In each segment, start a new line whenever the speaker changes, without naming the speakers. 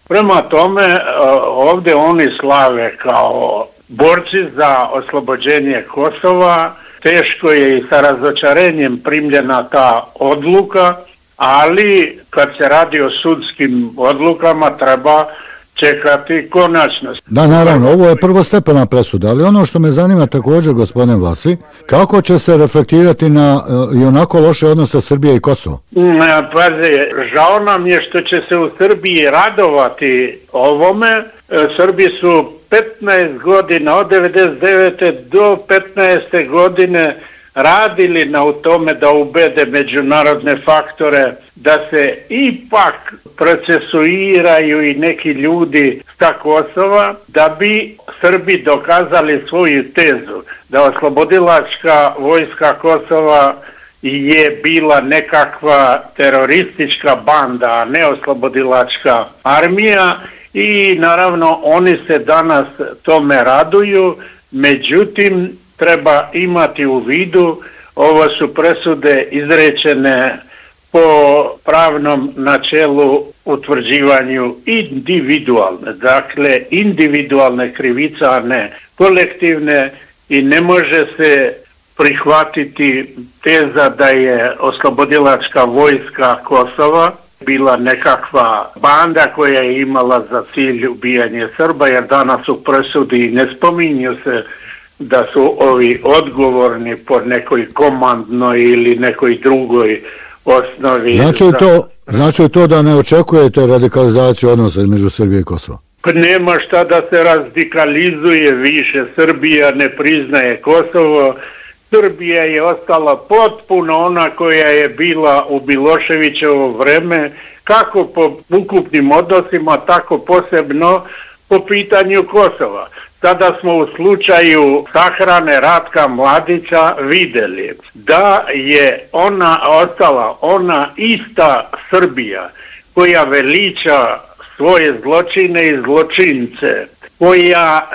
Prema tome, ovdje oni slave kao borci za oslobođenje Kosova. Teško je i sa razočarenjem primljena ta odluka, ali kad se radi o sudskim odlukama treba čekati konačnost.
Da, naravno, ovo je prvostepena presuda, ali ono što me zanima također, gospodine Vlasi, kako će se reflektirati na i onako loše odnose Srbije i Kosovo?
Pazi, žao nam je što će se u Srbiji radovati ovome. Srbi su 15 godina, od 99. do 15. godine radili na tome da ubede međunarodne faktore, da se ipak procesuiraju i neki ljudi sa Kosova, da bi Srbi dokazali svoju tezu, da oslobodilačka vojska Kosova je bila nekakva teroristička banda, a ne oslobodilačka armija. I naravno oni se danas tome raduju, međutim treba imati u vidu, ovo su presude izrečene po pravnom načelu utvrđivanju individualne, dakle individualne krivice, a ne kolektivne, i ne može se prihvatiti teza da je oslobodilačka vojska Kosova bila nekakva banda koja je imala za cilj ubijanje Srba, jer danas u presudi ne spominju se da su ovi odgovorni po nekoj komandnoj ili nekoj drugoj osnovi.
Znači to da ne očekujete radikalizaciju odnosa između Srbije i Kosova?
Pa nema šta da se radikalizuje više. Srbija ne priznaje Kosovo. Srbija je ostala potpuno ona koja je bila u Miloševićevo vreme, kako po ukupnim odnosima, tako posebno po pitanju Kosova. Sada smo u slučaju sahrane Ratka Mladića vidjeli da je ona ostala ona ista Srbija koja veliča svoje zločine i zločince, koja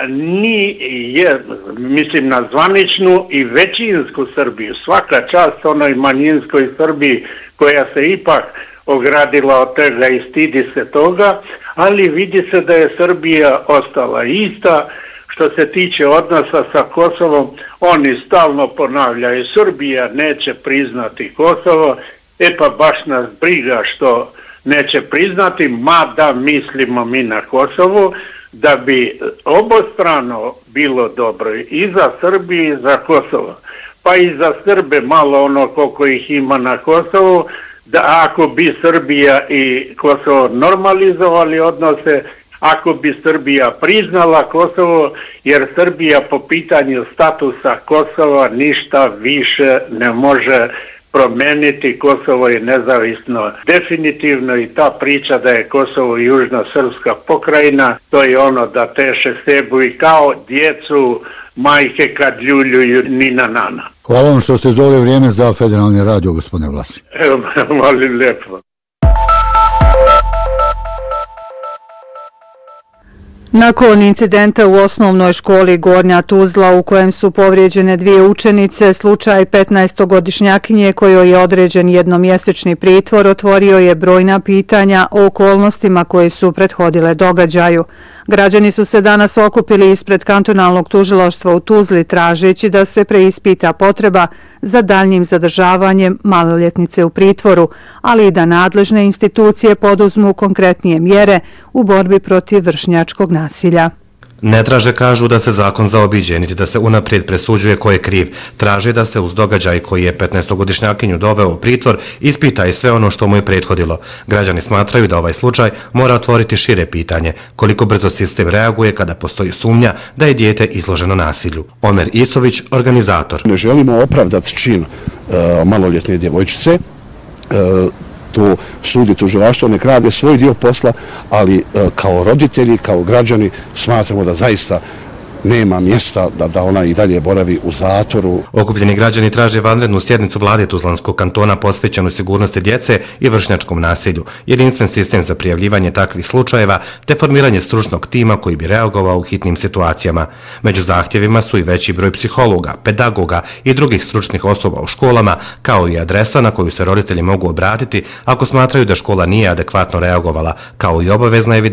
nije, mislim na zvaničnu i većinsku Srbiju, svaka čast onoj manjinskoj Srbiji koja se ipak ogradila od toga i stidi se toga, ali vidi se da je Srbija ostala ista. Što se tiče odnosa sa Kosovom, oni stalno ponavljaju, Srbija neće priznati Kosovo, pa baš nas briga što neće priznati, mada mislimo mi na Kosovu, da bi obostrano bilo dobro i za Srbiju i za Kosovo, pa i za Srbe malo ono koliko ih ima na Kosovu, da ako bi Srbija i Kosovo normalizovali odnose, ako bi Srbija priznala Kosovo, jer Srbija po pitanju statusa Kosova ništa više ne može promeniti, Kosovo je nezavisno definitivno i ta priča da je Kosovo južno-srpska pokrajina, to je ono da teše sebu i kao djecu majke kad ljuljuju nina nana.
Hvala vam što ste izdvojili vrijeme za Federalni radio, gospodine Vlasi.
Evo, molim lijepo.
Nakon incidenta u osnovnoj školi Gornja Tuzla u kojem su povrijeđene dvije učenice, slučaj 15-godišnjakinje kojoj je određen jednomjesečni pritvor otvorio je brojna pitanja o okolnostima koje su prethodile događaju. Građani su se danas okupili ispred kantonalnog tužilaštva u Tuzli tražeći da se preispita potreba za daljnjim zadržavanjem maloljetnice u pritvoru, ali i da nadležne institucije poduzmu konkretnije mjere u borbi protiv vršnjačkog nasilja.
Ne traže, kažu, da se zakon zaobiđe, niti da se unaprijed presuđuje ko je kriv. Traže da se uz događaj koji je 15-godišnjakinju doveo u pritvor ispita i sve ono što mu je prethodilo. Građani smatraju da ovaj slučaj mora otvoriti šire pitanje, koliko brzo sistem reaguje kada postoji sumnja da je dijete izloženo nasilju. Omer Isović, organizator.
Ne želimo opravdati čin maloljetne djevojčice, to sudi tužilaštvo, nek rade svoj dio posla, ali kao roditelji, kao građani smatramo da zaista nema mjesta da ona i dalje boravi u zatvoru.
Okupljeni građani traže vanrednu sjednicu vlade Tuzlanskog kantona posvećenu sigurnosti djece i vršnjačkom nasilju, jedinstven sistem za prijavljivanje takvih slučajeva te formiranje stručnog tima koji bi reagovao u hitnim situacijama. Među zahtjevima su i veći broj psihologa, pedagoga i drugih stručnih osoba u školama, kao i adresa na koju se roditelji mogu obratiti ako smatraju da škola nije adekvatno reagovala, kao i obavezna evidencija